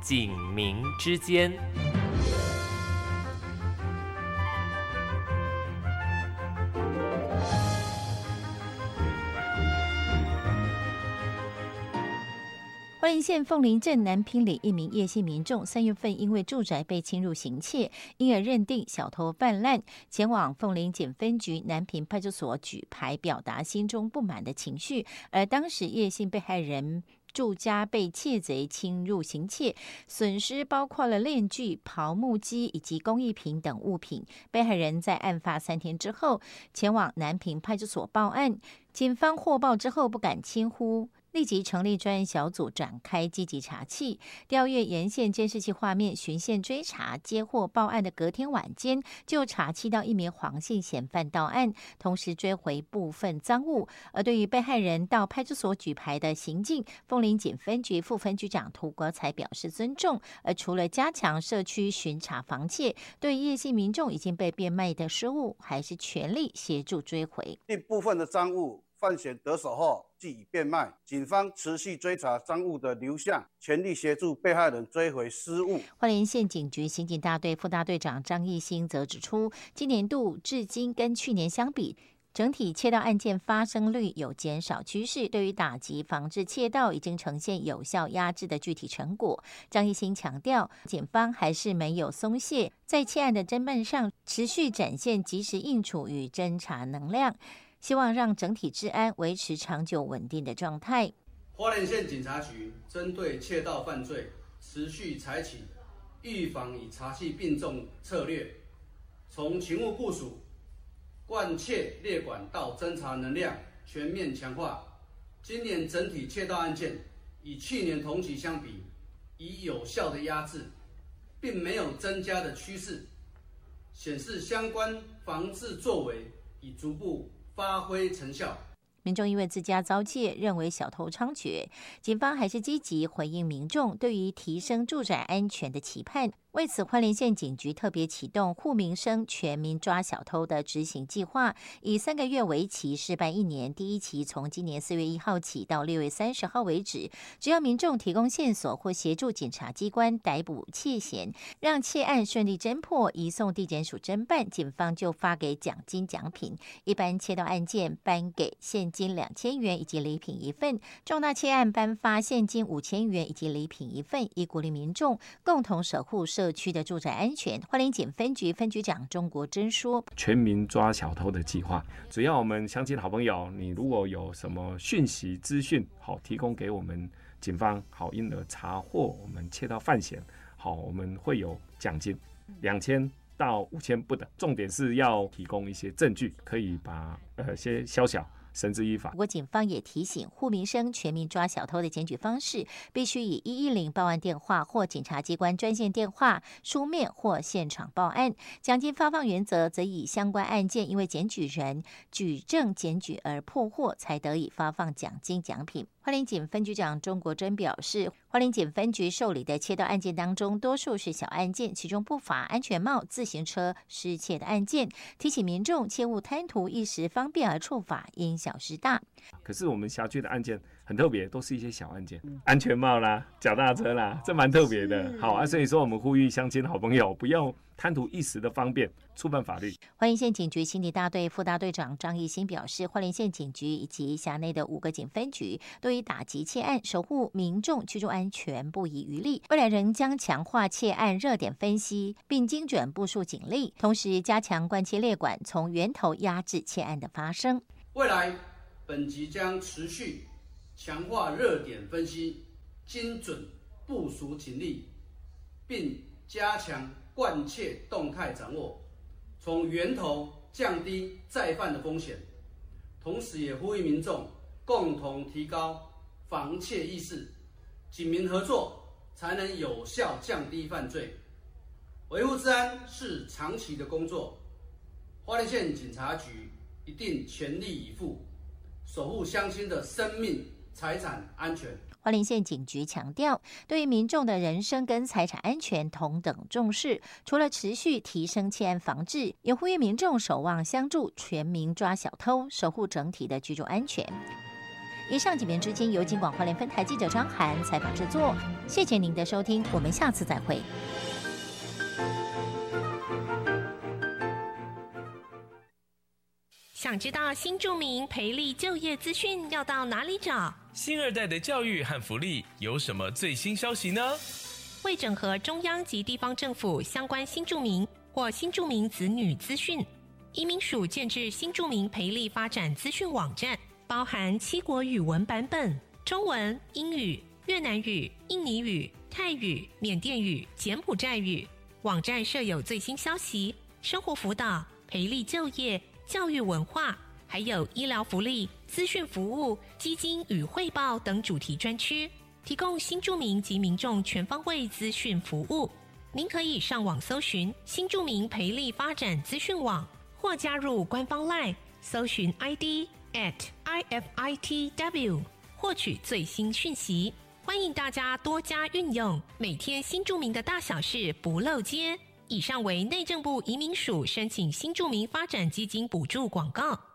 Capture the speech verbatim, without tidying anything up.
警民之间。 花莲县凤林镇南坪里一名叶姓民众三月份因为住宅被侵入行窃，因而认定小偷泛滥，前往凤林检分局南坪派出所举牌表达心中不满的情绪。而当时叶姓被害人住家被窃贼侵入行窃，损失包括了链锯、刨木机以及工艺品等物品。被害人在案发三天之后前往南坪派出所报案，警方获报之后不敢轻忽，立即成立专案小组展开积极查缉，调阅沿线监视器画面，循线追查。接获报案的隔天晚间，就查缉到一名黄姓嫌犯到案，同时追回部分赃物。而对于被害人到派出所举牌的行径，凤林检分局副分局长涂国才表示尊重。而除了加强社区巡查防窃，对叶姓民众已经被变卖的失物，还是全力协助追回。 一部分的赃物犯嫌得手后即已变卖，警方持续追查赃物的流向，全力协助被害人追回失物。 花莲县警局刑警大队副大队长张义兴则指出，今年度至今跟去年相比，整体窃盗案件发生率有减少趋势，对于打击防治窃盗已经呈现有效压制的具体成果。张义兴强调，检方还是没有松懈，在窃案的侦办上持续展现及时应处与侦查能量，希望让整体治安维持长久稳定的状态。 花莲县警察局针对窃盗犯罪，持续采取预防与查缉并重策略，从勤务部署、贯窃列管到侦查能量全面强化。今年整体窃盗案件与去年同期相比，已有效的压制，并没有增加的趋势，显示相关防治作为已逐步发挥成效。 民众因为自家遭窃，认为小偷猖獗，警方还是积极回应民众对于提升住宅安全的期盼。为此，花莲县警局特别启动护民生全民抓小偷的执行计划，以三个月为期，试办一年。第一期从今年四月一号起到六月三十号为止，只要民众提供线索或协助检察机关逮捕窃嫌，让窃案顺利侦破，移送地检署侦办，警方就发给奖金奖品。一般窃盗案件颁给现金两千元以及礼品一份，重大窃案颁发现金五千元以及礼品一份，以鼓励民众共同守护社区的住宅安全。花莲检分局分局长钟国珍说， 全民抓小偷的计划，只要我们乡亲好朋友，你如果有什么讯息资讯，好提供给我们警方，好因而查获我们窃盗犯嫌，好我们会有奖金两千到五千不等，重点是要提供一些证据，可以把呃些宵小绳之以法。 不过警方也提醒，护民生全民抓小偷的检举方式必须以一一零报案电话或检察机关专线电话、书面或现场报案。奖金发放原则则以相关案件因为检举人举证检举而破获，才得以发放奖金奖品。花莲检分局长钟国珍表示，花莲检分局受理的窃盗案件当中，多数是小案件，其中不乏安全帽、自行车失窃的案件，提醒民众切勿贪图一时方便而触法，因小失大。 可是我们辖区的案件很特别，都是一些小案件，安全帽啦、脚踏车啦，这蛮特别的。好啊，所以说我们呼吁乡亲好朋友不要贪图一时的方便，触犯法律。 花莲县警局刑警大队副大队长张义兴表示，花莲县警局以及辖内的五个警分局对于打击窃案、守护民众居住安全不遗余力。未来仍将强化窃案热点分析，并精准部署警力，同时加强关切列管，从源头压制窃案的发生。 未来本局将持续强化热点分析，精准部署警力，并加强贯彻动态掌握，从源头降低再犯的风险。同时也呼吁民众共同提高防窃意识，警民合作才能有效降低犯罪。维护治安是长期的工作，花莲县警察局一定全力以赴，守护乡亲的生命财产安全。 花莲县警局强调，对于民众的人身跟财产安全同等重视，除了持续提升窃案防治，也呼吁民众守望相助，全民抓小偷，守护整体的居住安全。 以上几名之间由金广花莲分台记者张涵采访制作，谢谢您的收听，我们下次再会。 想知道新住民培力就业资讯要到哪里找？ 新二代的教育和福利有什么最新消息呢？ 为整合中央及地方政府相关新住民或新住民子女资讯，移民署建置新住民培力发展资讯网站，包含七国语文版本，中文、英语、越南语、印尼语、泰语、缅甸语、柬埔寨语。网站设有最新消息、生活辅导、培力就业、教育文化，还有医疗福利、资讯服务、基金与汇报等主题专区，提供新住民及民众全方位资讯服务。您可以上网搜寻新住民培力发展资讯网，或加入官方 LINE 搜寻 I D at I F I T W 获取最新讯息。欢迎大家多加运用，每天新住民的大小事不漏接。以上为内政部移民署申请新住民发展基金补助广告。